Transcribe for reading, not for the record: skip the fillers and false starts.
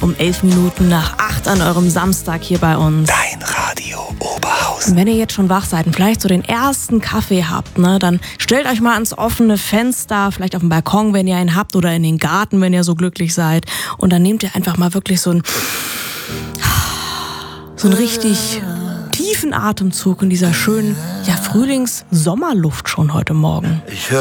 Um 11 Minuten nach 8 an eurem Samstag hier bei uns. Dein Radio Oberhausen. Und wenn ihr jetzt schon wach seid und vielleicht so den ersten Kaffee habt, ne, dann stellt euch mal ans offene Fenster, vielleicht auf dem Balkon, wenn ihr einen habt, oder in den Garten, wenn ihr so glücklich seid. Und dann nehmt ihr einfach mal wirklich so einen richtig tiefen Atemzug in dieser schönen Frühlings-Sommerluft schon heute Morgen.